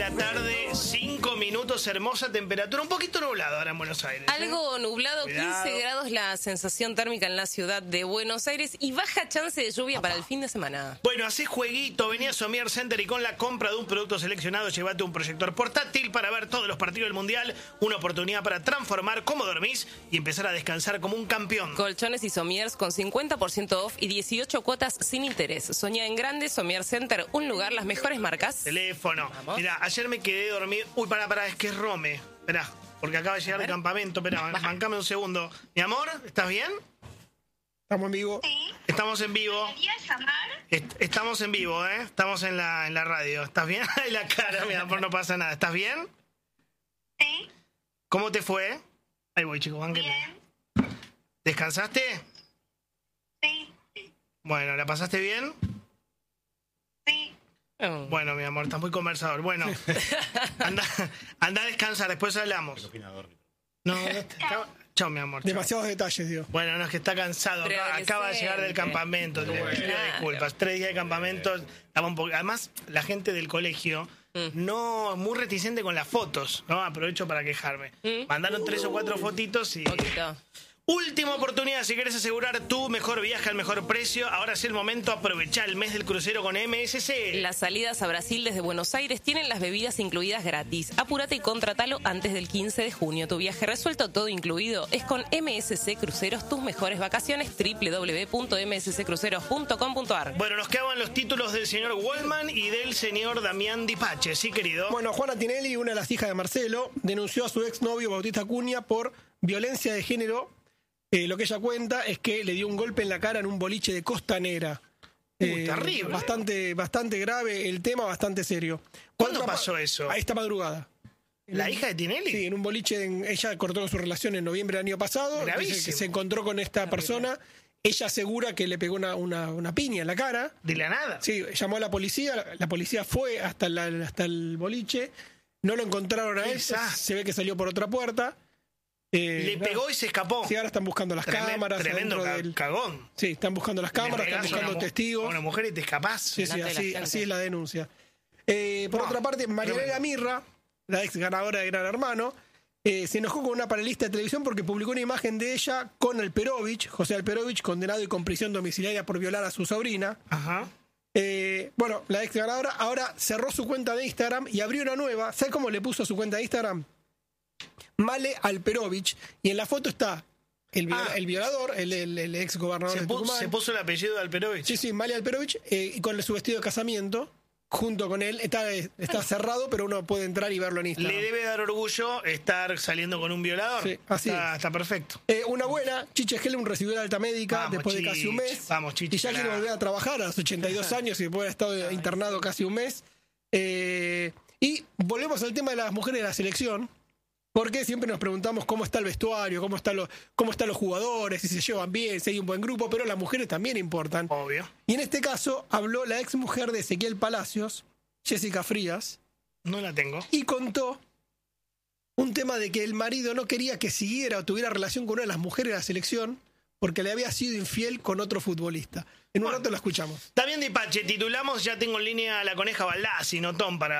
La tarde, 5 minutos, hermosa temperatura, un poquito nublado ahora en Buenos Aires. Algo nublado, Cuidado. 15 grados la sensación térmica en la ciudad de Buenos Aires y baja chance de lluvia para el fin de semana. Bueno, hacé jueguito, vení a Somier Center y con la compra de un producto seleccionado llévate un proyector portátil para ver todos los partidos del Mundial, una oportunidad para transformar cómo dormís y empezar a descansar como un campeón. Colchones y somiers con 50% off y 18 cuotas sin interés. Soñá en grande, Somier Center, un lugar, las mejores marcas. Teléfono. Vamos. Mira, ayer me quedé dormido. Uy, pará, es que es Rome. Esperá, porque acaba de llegar el campamento. Esperá, bancame un segundo. Mi amor, ¿estás bien? Estamos en vivo. Sí. Estamos en vivo. ¿Querías llamar? Estamos en vivo, ¿eh? Estamos en la radio. ¿Estás bien? Ay, la cara, mi amor, no pasa nada. ¿Estás bien? Sí. ¿Cómo te fue? Ahí voy, chicos, bánquenme. Bien. ¿Descansaste? Sí. Bueno, ¿la pasaste bien? Sí. Bueno, mi amor, estás muy conversador. Bueno, anda a descansar, después hablamos. No, chao, mi amor. Chao. Demasiados detalles, digo. Bueno, no, es que está cansado. Acaba de llegar del campamento. Le pido disculpas. 3 días de campamento. Estaba un poco... Además, la gente del colegio no muy reticente con las fotos. ¿No? Aprovecho para quejarme. Mandaron 3 o 4 fotitos y... Poquito. Última oportunidad, si querés asegurar tu mejor viaje al mejor precio, ahora es el momento, aprovechar el mes del crucero con MSC. Las salidas a Brasil desde Buenos Aires tienen las bebidas incluidas gratis. Apúrate y contratalo antes del 15 de junio. Tu viaje resuelto, todo incluido, es con MSC Cruceros, tus mejores vacaciones, www.msccruceros.com.ar. Bueno, nos quedaban los títulos del señor Wallman y del señor Damián Dipache, ¿sí, querido? Bueno, Juana Tinelli, una de las hijas de Marcelo, denunció a su exnovio Bautista Acuña por violencia de género. Lo que ella cuenta es que le dio un golpe en la cara en un boliche de Costanera. Terrible. Bastante grave el tema, bastante serio. ¿Cuándo pasó eso? A esta madrugada. ¿La hija de Tinelli? Sí, en un boliche. Ella cortó su relación en noviembre del año pasado. Gravísimo. Dice que se encontró con esta persona. Ella asegura que le pegó una piña en la cara. ¿De la nada? Sí, llamó a la policía. La policía fue hasta el boliche. No lo encontraron a él. Se ve que salió por otra puerta. Le pegó y se escapó. Sí, ahora están buscando las cámaras. Tremendo cagón. Sí, están buscando las cámaras, están buscando testigos. A una mujer y te escapás. Sí, así es la denuncia. Por No, otra parte, Marianela Mirra, la ex ganadora de Gran Hermano, se enojó con una panelista de televisión porque publicó una imagen de ella con Alperovich, José Alperovich, condenado y con prisión domiciliaria por violar a su sobrina. Ajá. Bueno, la ex ganadora ahora cerró su cuenta de Instagram y abrió una nueva. ¿Sabe cómo le puso a su cuenta de Instagram? Male Alperovich, y en la foto está el violador, el ex gobernador de Tucumán. ¿Se puso el apellido de Alperovich? Sí, Male Alperovich, y con su vestido de casamiento, junto con él. Está cerrado, pero uno puede entrar y verlo en Instagram. Le debe dar orgullo estar saliendo con un violador. Sí, así está perfecto. Una buena, Chiche Helen recibió la alta médica Vamos, después de casi un mes. Vamos, Chiche, y ya quiere volver a trabajar a los 82 años y después de haber estado internado casi un mes. Y volvemos al tema de las mujeres de la selección. Porque siempre nos preguntamos cómo está el vestuario, cómo están los jugadores, si se llevan bien, si hay un buen grupo, pero las mujeres también importan. Obvio. Y en este caso habló la ex mujer de Ezequiel Palacios, Jessica Frías, No la tengo. y contó un tema de que el marido no quería que siguiera o tuviera relación con una de las mujeres de la selección porque le había sido infiel con otro futbolista. En un rato la escuchamos. Está bien, Dipache, titulamos, ya tengo en línea a la coneja Baldassi, Notón, para